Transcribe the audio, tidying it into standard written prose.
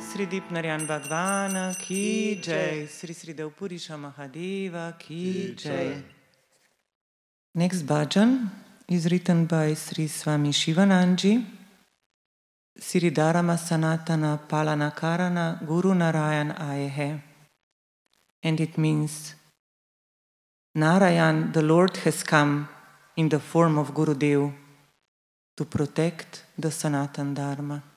Sri Dipnaryan Bhagwana Ki Jai. Sri Sri Devpurisha Mahadeva Ki Jai. Next bhajan is written by Sri Swami Shivananji, Siridharama Sanatana Palanakarana Guru Narayan Ayehe. And it means, Narayan, the Lord has come in the form of Gurudev to protect the Sanatan Dharma.